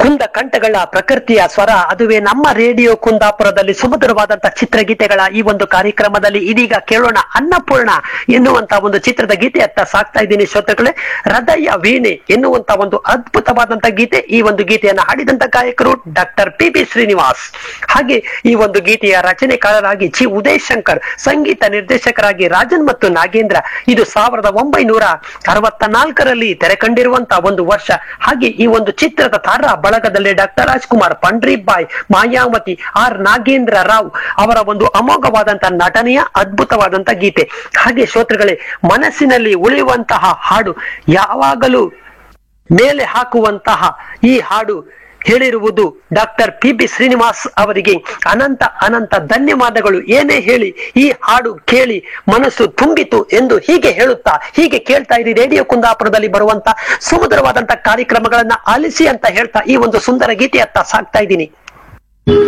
ಕುಂದ ಕಂಠಗಳ ಪ್ರಕೃತಿಯ ಸ್ವರ, ಅದುವೇ ನಮ್ಮ ರೇಡಿಯೋ ಕುಂದಾಪುರದಲ್ಲಿ ಸುಮಧುರವಾದಂತಹ ಚಿತ್ರಗೀತೆಗಳ ಈ ಒಂದು ಕಾರ್ಯಕ್ರಮದಲ್ಲಿ ಇದೀಗ ಕೇಳೋಣ ಅನ್ನಪೂರ್ಣ ಎನ್ನುವಂತ ಒಂದು ಚಿತ್ರದ ಗೀತೆಯತ್ತ ಸಾಕ್ತಾ ಇದ್ದೀನಿ ಶ್ರೋತೃಗಳೇ. ಹೃದಯ ವೀಣೆ ಎನ್ನುವಂತ ಒಂದು ಅದ್ಭುತವಾದಂತಹ ಗೀತೆ. ಈ ಒಂದು ಗೀತೆಯನ್ನು ಹಾಡಿದಂತ ಗಾಯಕರು ಡಾಕ್ಟರ್ ಪಿ ಶ್ರೀನಿವಾಸ್. ಹಾಗೆ ಈ ಒಂದು ಗೀತೆಯ ರಚನೆಕಾರರಾಗಿ ಜಿ ಉದಯ್ ಶಂಕರ್, ಸಂಗೀತ ನಿರ್ದೇಶಕರಾಗಿ ರಾಜನ್ ಮತ್ತು ನಾಗೇಂದ್ರ. ಇದು 1964ರಲ್ಲಿ ತೆರೆ ಕಂಡಿರುವಂತಹ ಒಂದು ವರ್ಷ. ಹಾಗೆ ಈ ಒಂದು ಚಿತ್ರದ ತಾರಾ ಬಳಗದಲ್ಲಿ ಡಾಕ್ಟರ್ ರಾಜ್ಕುಮಾರ್, ಪಂಡ್ರೀಬಾಯ್, ಮಾಯಾವತಿ, ಆರ್ ನಾಗೇಂದ್ರ ರಾವ್ ಅವರ ಒಂದು ಅಮೋಘವಾದಂತಹ ನಟನೆಯ ಅದ್ಭುತವಾದಂತಹ ಗೀತೆ. ಹಾಗೆ ಶ್ರೋತೃಗಳೇ, ಮನಸ್ಸಿನಲ್ಲಿ ಉಳಿಯುವಂತಹ ಹಾಡು, ಯಾವಾಗಲೂ ಮೇಲೆ ಹಾಕುವಂತಹ ಈ ಹಾಡು ಹೇಳಿರುವುದು ಡಾಕ್ಟರ್ ಪಿ ಶ್ರೀನಿವಾಸ್ ಅವರಿಗೆ ಅನಂತ ಅನಂತ ಧನ್ಯವಾದಗಳು. ಏನೇ ಹೇಳಿ ಈ ಹಾಡು ಕೇಳಿ ಮನಸ್ಸು ತುಂಬಿತು ಎಂದು ಹೀಗೆ ಹೇಳುತ್ತಾ ಹೀಗೆ ಕೇಳ್ತಾ ಇರಿ ರೇಡಿಯೋ ಕುಂದಾಪುರದಲ್ಲಿ ಬರುವಂತ ಸುಮಧುರವಾದಂತಹ ಕಾರ್ಯಕ್ರಮಗಳನ್ನ ಆಲಿಸಿ ಅಂತ ಹೇಳ್ತಾ ಈ ಒಂದು ಸುಂದರ ಗೀತೆಯತ್ತ ಸಾಕ್ತಾ ಇದ್ದೀನಿ.